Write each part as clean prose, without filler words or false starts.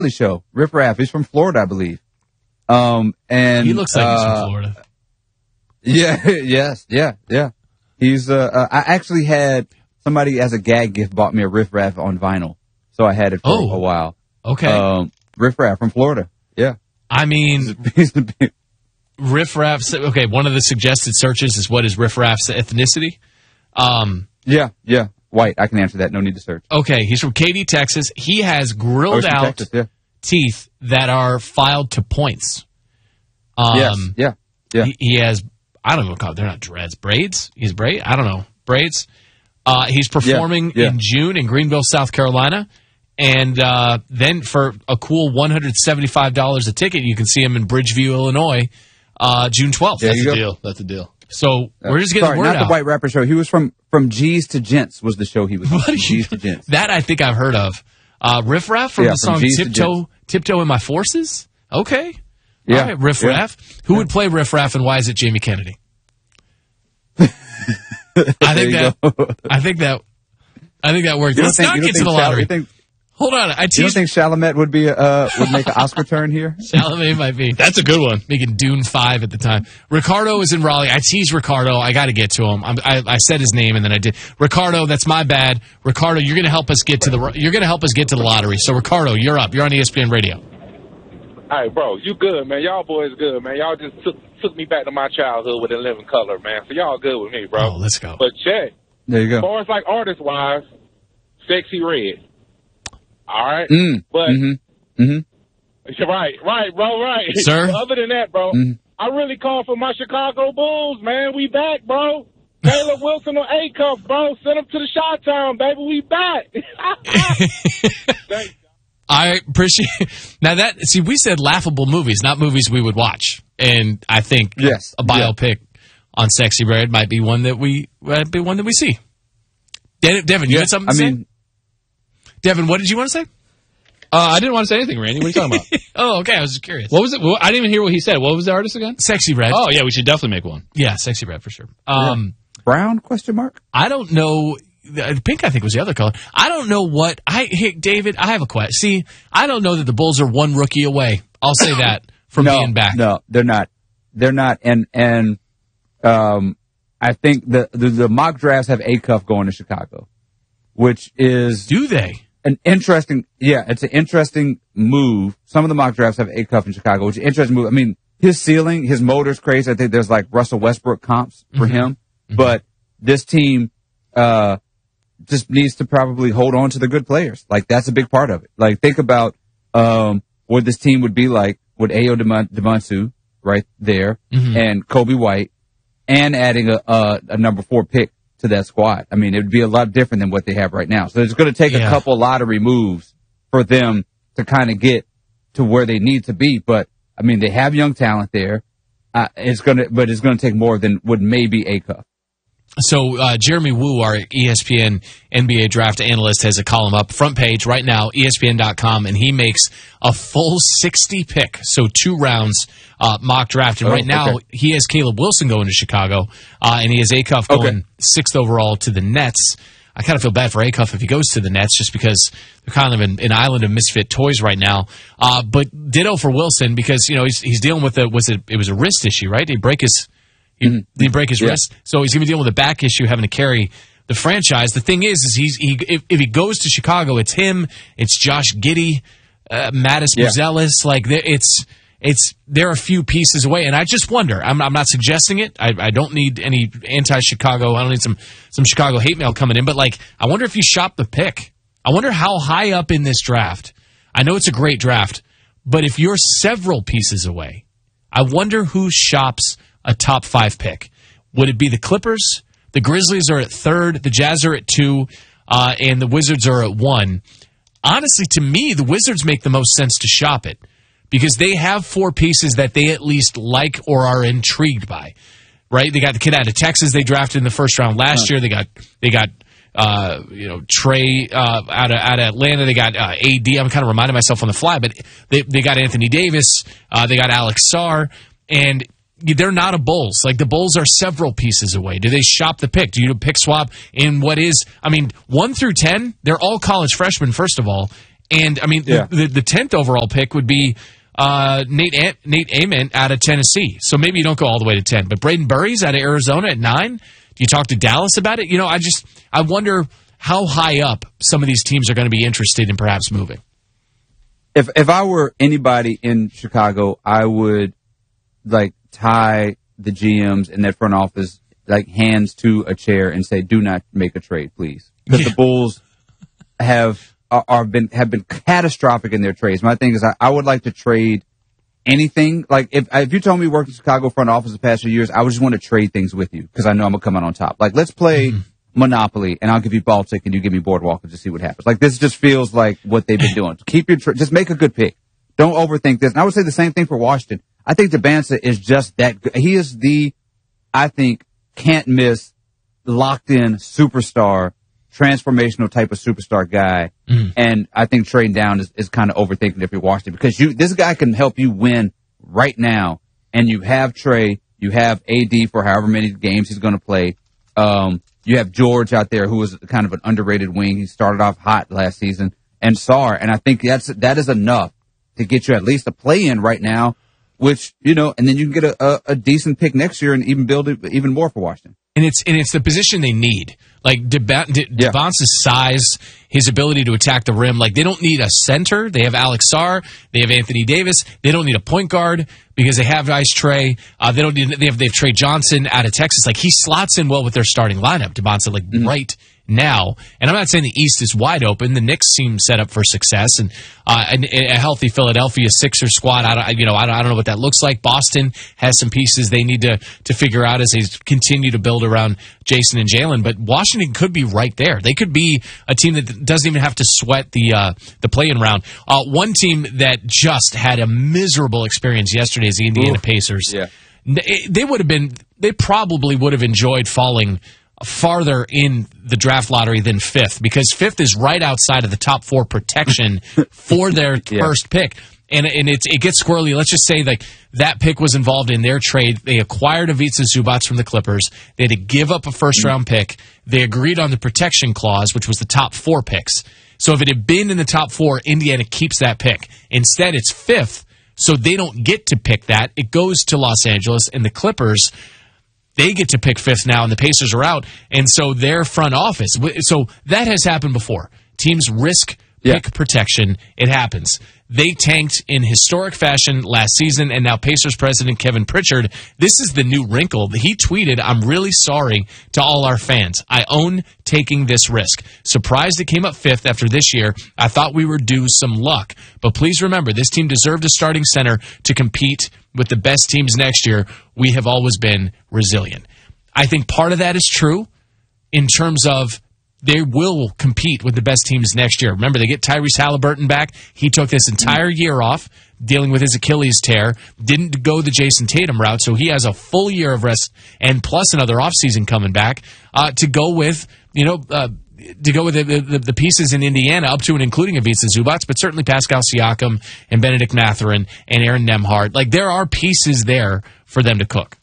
show. Riff Raff. He's from Florida, I believe. And he looks like he's from Florida. Yeah. Yes. Yeah. Yeah. He's. I actually had somebody as a gag gift bought me a Riff Raff on vinyl, so I had it for a while. Okay. Riff Raff from Florida. Yeah. I mean, Riff Raff's. Okay. One of the suggested searches is what is Riff Raff's ethnicity? Yeah. White. I can answer that. No need to search. Okay. He's from Katy, Texas. He has grilled out Texas, teeth that are filed to points. Yes. Yeah. He has, I don't know, they're not dreads. Braids? He's braid? I don't know. Braids? He's performing in June in Greenville, South Carolina. And then for a cool $175 a ticket, you can see him in Bridgeview, Illinois, June 12th. That's a deal. So we're just getting the word not out. The White Rapper Show. He was from G's to Gents was the show he was on. G's to Gents. That I think I've heard of. Riff Raff from the song Tiptoe in My Forces? Okay. Yeah. All right, Riff Raff. Who would play Riff Raff, and why is it Jamie Kennedy? I think that worked. Let's not get to the lottery. Hold on. You don't think Chalamet would be would make an Oscar turn here? Chalamet might be. That's a good one. Making Dune 5 at the time. Ricardo is in Raleigh. I teased Ricardo. I got to get to him. I said his name and then I did. Ricardo, that's my bad. Ricardo, you're going to help us get to the lottery. So Ricardo, you're up. You're on ESPN Radio. All right, bro, you good, man. Y'all boys good, man. Y'all just took me back to my childhood with 11 Color, man. So y'all good with me, bro. Oh, let's go. But check. There you go. As far as like artist-wise, Sexy Red. All right? But, right, bro, right. Sir? But other than that, bro, I really call for my Chicago Bulls, man. We back, bro. Caleb Wilson or A-Cuff, bro. Send them to the Chi-Town, baby. We back. Thanks. I appreciate now that we said laughable movies, not movies we would watch, and I think a biopic on Sexy Red might be one that we see. Devin, you had something to say? Devin, what did you want to say? I didn't want to say anything, Randy. What are you talking about? Oh, okay. I was just curious. What was it? I didn't even hear what he said. What was the artist again? Sexy Red. Oh yeah, we should definitely make one. Yeah, Sexy Red for sure. Brown? Question mark. I don't know. Pink, I think, was the other color. I don't know what. Hey, David, I have a question. See, I don't know that the Bulls are one rookie away. I'll say that from being back. No, they're not. They're not. And I think the mock drafts have A-Cuff going to Chicago, which is. Do they? It's an interesting move. Some of the mock drafts have A-Cuff in Chicago, which is an interesting move. I mean, his ceiling, his motor's crazy. I think there's like Russell Westbrook comps for him, but this team, just needs to probably hold on to the good players. Like, that's a big part of it. Like, think about what this team would be like with Ayo Dosunmu right there and Kobe White and adding a number 4 pick to that squad. I mean, it would be a lot different than what they have right now. So it's going to take a couple lottery moves for them to kind of get to where they need to be. But, I mean, they have young talent there. It's going to take more than would maybe A-Cuff. So Jeremy Woo, our ESPN NBA draft analyst, has a column up front page right now, ESPN.com, and he makes a full 60 pick, so 2 rounds mock draft. And right now he has Caleb Wilson going to Chicago, and he has A-Cuff going 6th overall to the Nets. I kind of feel bad for A-Cuff if he goes to the Nets just because they're kind of an island of misfit toys right now. But ditto for Wilson because he's dealing with it was a wrist issue, right? Did he break his wrist, so he's going to be dealing with a back issue, having to carry the franchise. The thing is if he goes to Chicago, it's him, it's Josh Giddey, Mattis Buzelis. Like they're a few pieces away, and I just wonder. I'm not suggesting it. I don't need any anti-Chicago. I don't need some Chicago hate mail coming in. But I wonder if you shop the pick. I wonder how high up in this draft. I know it's a great draft, but if you're several pieces away, I wonder who shops a top 5 pick. Would it be the Clippers? The Grizzlies are at 3rd, the Jazz are at 2, and the Wizards are at 1. Honestly, to me, the Wizards make the most sense to shop it because they have 4 pieces that they at least like or are intrigued by. Right? They got the kid out of Texas they drafted in the first round last year. They got Trey out of Atlanta. They got AD. I'm kind of reminding myself on the fly, but they got Anthony Davis. They got Alex Sarr, and they're not a Bulls. Like, the Bulls are several pieces away. Do they shop the pick? Do you do a pick swap in what is, 1 through 10? They're all college freshmen, first of all, And, I mean, Yeah. the 10th overall pick would be Nate Ament out of Tennessee. So maybe you don't go all the way to 10. But Braden Burries out of Arizona at 9? Do you talk to Dallas about it? I wonder how high up some of these teams are going to be interested in perhaps moving. If I were anybody in Chicago, I would tie the GMs in that front office hands to a chair and say, "Do not make a trade, please," because the Bulls have been catastrophic in their trades. My thing is, I would like to trade anything. Like if you told me you worked in Chicago front office the past few years, I would just want to trade things with you because I know I'm gonna come out on top. Like let's play Monopoly, and I'll give you Baltic, and you give me Boardwalk, and just see what happens. Like this just feels like what they've been doing. Keep your just make a good pick. Don't overthink this. And I would say the same thing for Washington. I think Debanza is just that good. He is I think, can't miss, locked in superstar, transformational type of superstar guy. And I think trading down is kind of overthinking if you're Washington because this guy can help you win right now. And you have Trey, you have AD for however many games he's going to play. You have George out there who was kind of an underrated wing. He started off hot last season, and Sarr. And I think that is enough to get you at least a play-in right now, which, and then you can get a decent pick next year and even build it even more for Washington. And it's the position they need. Like Debance's size, his ability to attack the rim. Like they don't need a center. They have Alex Sarr. They have Anthony Davis. They don't need a point guard because they have Ice Trey. They have Trey Johnson out of Texas. Like he slots in well with their starting lineup. Debance right now. And I'm not saying the East is wide open. The Knicks seem set up for success, and a healthy Philadelphia Sixers squad. I don't know what that looks like. Boston has some pieces they need to figure out as they continue to build around Jason and Jalen. But Washington could be right there. They could be a team that doesn't even have to sweat the play-in round. One team that just had a miserable experience yesterday is the Indiana Pacers. Yeah. They probably would have enjoyed falling farther in the draft lottery than fifth, because fifth is right outside of the top 4 protection for their first pick. And it gets squirrely. Let's just say that pick was involved in their trade. They acquired Ivica Zubac from the Clippers. They had to give up a first-round pick. They agreed on the protection clause, which was the top 4 picks. So if it had been in the top 4, Indiana keeps that pick. Instead, it's fifth, so they don't get to pick that. It goes to Los Angeles, and the Clippers, they get to pick fifth now, and the Pacers are out. And so their front office. So that has happened before. Teams risk pick protection. It happens. They tanked in historic fashion last season, and now Pacers president Kevin Pritchard, this is the new wrinkle. He tweeted, "I'm really sorry to all our fans. I own taking this risk. Surprised it came up fifth after this year. I thought we were due some luck. But please remember, this team deserved a starting center to compete with the best teams next year. We have always been resilient." I think part of that is true in terms of they will compete with the best teams next year. Remember, they get Tyrese Halliburton back. He took this entire year off dealing with his Achilles tear, didn't go the Jason Tatum route, so he has a full year of rest and plus another offseason coming back to go with, the pieces in Indiana up to and including Ivica Zubac, but certainly Pascal Siakam and Benedict Mathurin and Aaron Nemhard. Like, there are pieces there for them to cook.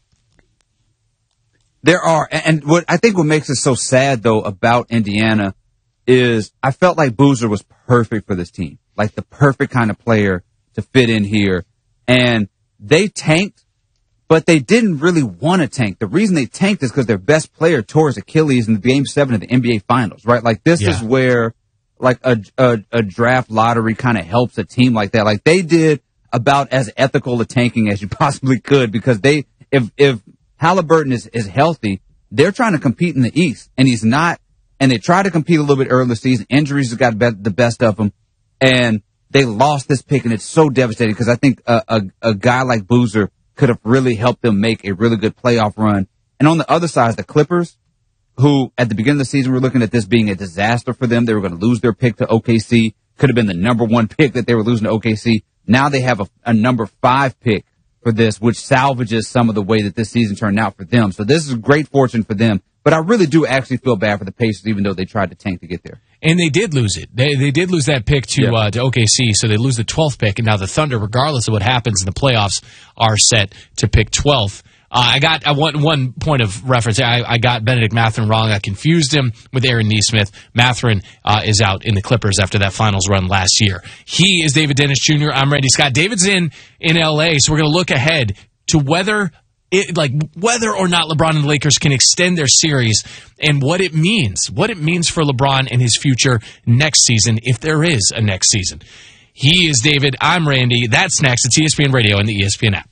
There are, and what makes it so sad though about Indiana is I felt like Boozer was perfect for this team, like the perfect kind of player to fit in here, and they tanked, but they didn't really want to tank. The reason they tanked is because their best player tore his Achilles in Game 7 of the NBA Finals, right? Like this is where like a draft lottery kind of helps a team like that. Like they did about as ethical a tanking as you possibly could, because if Halliburton is healthy, they're trying to compete in the East, and he's not. And they tried to compete a little bit early in the season. Injuries have got the best of them, and they lost this pick, and it's so devastating because I think a guy like Boozer could have really helped them make a really good playoff run. And on the other side, the Clippers, who at the beginning of the season were looking at this being a disaster for them. They were going to lose their pick to OKC. Could have been the number 1 pick that they were losing to OKC. Now they have a number 5 pick for this, which salvages some of the way that this season turned out for them. So this is great fortune for them. But I really do actually feel bad for the Pacers, even though they tried to tank to get there. And they did lose it. They did lose that pick to OKC, so they lose the 12th pick. And now the Thunder, regardless of what happens in the playoffs, are set to pick 12th. I want one point of reference. I got Benedict Mathurin wrong. I confused him with Aaron Nesmith. Mathurin is out in the Clippers after that finals run last year. He is David Dennis Jr. I'm Randy Scott. David's in L.A., so we're going to look ahead to whether or not LeBron and the Lakers can extend their series and what it means for LeBron and his future next season, if there is a next season. He is David. I'm Randy. That's next. It's ESPN Radio and the ESPN app.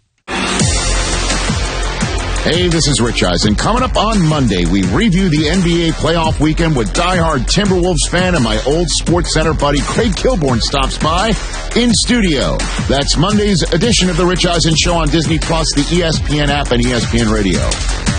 Hey, this is Rich Eisen. Coming up on Monday, we review the NBA playoff weekend with diehard Timberwolves fan and my old Sports Center buddy Craig Kilborn stops by in studio. That's Monday's edition of the Rich Eisen Show on Disney+, the ESPN app, and ESPN Radio.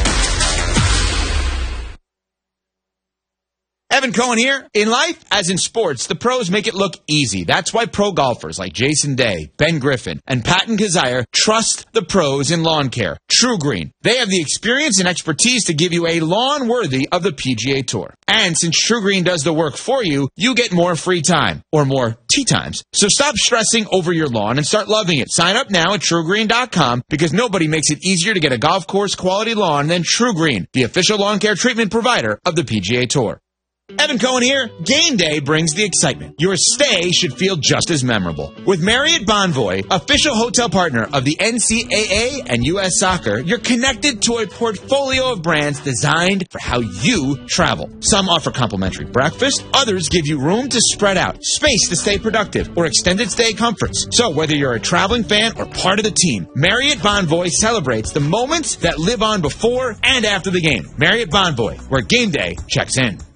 Evan Cohen here. In life, as in sports, the pros make it look easy. That's why pro golfers like Jason Day, Ben Griffin, and Patton Kazire trust the pros in lawn care. True Green. They have the experience and expertise to give you a lawn worthy of the PGA Tour. And since True Green does the work for you, you get more free time, or more tee times. So stop stressing over your lawn and start loving it. Sign up now at TrueGreen.com because nobody makes it easier to get a golf course quality lawn than True Green, the official lawn care treatment provider of the PGA Tour. Evan Cohen here. Game day brings the excitement. Your stay should feel just as memorable. With Marriott Bonvoy, official hotel partner of the NCAA and U.S. Soccer, you're connected to a portfolio of brands designed for how you travel. Some offer complimentary breakfast, others give you room to spread out, space to stay productive, or extended stay comforts. So whether you're a traveling fan or part of the team, Marriott Bonvoy celebrates the moments that live on before and after the game. Marriott Bonvoy, where game day checks in.